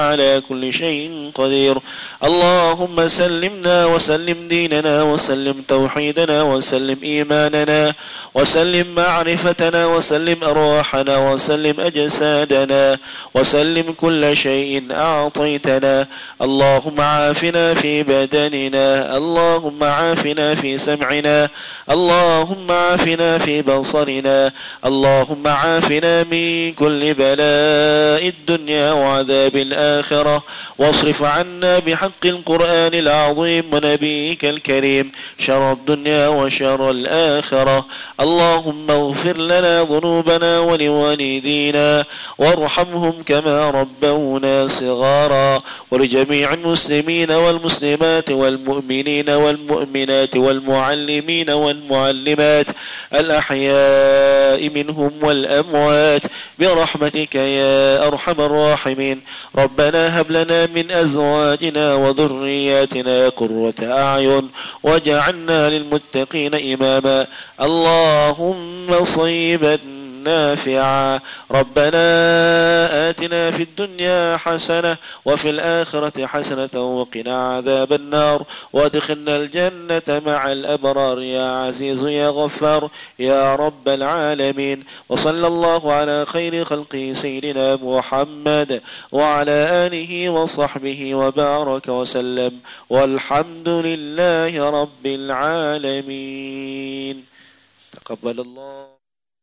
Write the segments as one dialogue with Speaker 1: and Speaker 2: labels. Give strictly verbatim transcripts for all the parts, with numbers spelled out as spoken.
Speaker 1: على كل شيء قدير. اللهم سلمنا وسلم ديننا وسلم توحيدنا وسلم إيماننا وسلم معرفتنا وسلم أرواحنا وسلم أجسادنا وسلم كل شيء أعطيتنا. اللهم عافنا في بدننا، اللهم عافنا في سمعنا، اللهم عافنا في بصرنا، اللهم عافنا من كل بلاء الدنيا وعذاب الآخرة، واصرف عنا بحق القرآن العظيم ونبيك الكريم شر الدنيا وشر الآخرة. اللهم اغفر لنا ذنوبنا ولوالدينا وارحمهم كما ربونا صغارا، ولجميع المسلمين والمسلمات والمؤمنين والمؤمنات والمعلمين والمعلمات الأحياء منهم والأموات برحمتك يا أرحم الراحمين. ربنا هب لنا من أزواجنا وذرياتنا قرة أعين واجعلنا للمتقين إماما. اللهم صيبا نافعا. ربنا آتنا في الدنيا حسنة وفي الآخرة حسنة وقنا عذاب النار وادخلنا الجنة مع الأبرار يا عزيز يا غفار يا رب العالمين. وصلى الله على خير خلقه سيدنا محمد وعلى آله وصحبه وبارك وسلم والحمد لله رب العالمين. تقبل الله.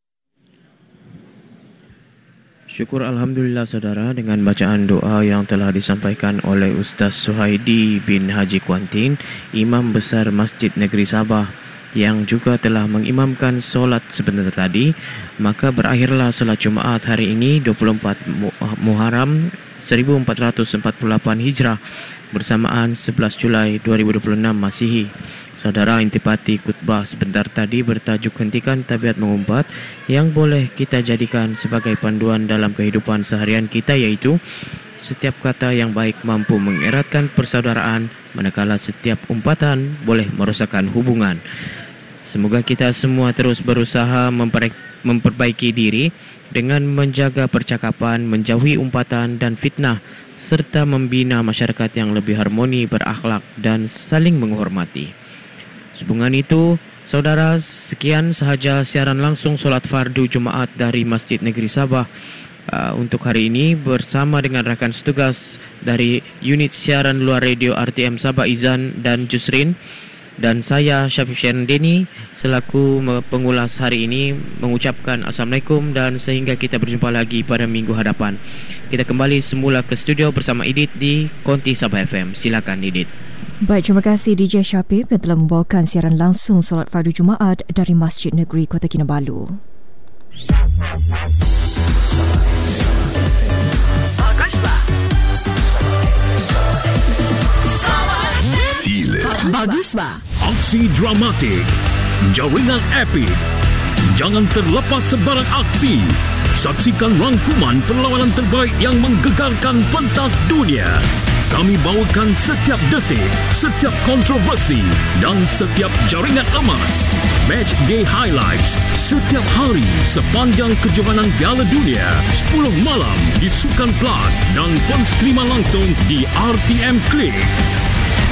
Speaker 2: Syukur Alhamdulillah saudara dengan bacaan doa yang telah disampaikan oleh Ustaz Suhaidi bin Haji Kuantin, Imam Besar Masjid Negeri Sabah yang juga telah mengimamkan solat sebentar tadi. Maka berakhirlah solat Jumaat hari ini dua puluh empat Muharram seribu empat ratus empat puluh lapan Hijrah bersamaan sebelas Julai dua ribu dua puluh enam Masihi. Saudara, intipati khutbah sebentar tadi bertajuk Hentikan Tabiat Mengumpat yang boleh kita jadikan sebagai panduan dalam kehidupan seharian kita, iaitu setiap kata yang baik mampu mengeratkan persaudaraan, manakala setiap umpatan boleh merosakkan hubungan. Semoga kita semua terus berusaha memperbaiki diri dengan menjaga percakapan, menjauhi umpatan dan fitnah, serta membina masyarakat yang lebih harmoni, berakhlak dan saling menghormati. Sehubungan itu, saudara, sekian sahaja siaran langsung solat fardu Jumaat dari Masjid Negeri Sabah uh, untuk hari ini bersama dengan rakan setugas dari unit siaran luar radio R T M Sabah, Izan dan Jusrin, dan saya Syafiq Syarendeni selaku pengulas hari ini mengucapkan Assalamualaikum dan sehingga kita berjumpa lagi pada minggu hadapan. Kita kembali semula ke studio bersama Idit di Konti Sabah F M. Silakan Idit.
Speaker 3: Baik, terima kasih D J Syapib yang telah membawakan siaran langsung solat fardu Jumaat dari Masjid Negeri Kota Kinabalu.
Speaker 4: Feel it.
Speaker 5: Bagus ba?
Speaker 4: Aksi dramatik, jaringan epik. Jangan terlepas sebarang aksi. Saksikan rangkuman perlawanan terbaik yang menggegarkan pentas dunia. Kami bawakan setiap detik, setiap kontroversi dan setiap jaringan emas. Match Day Highlights setiap hari sepanjang kejohanan Piala Dunia. sepuluh malam di Sukan Plus dan pun streaman langsung di R T M Click.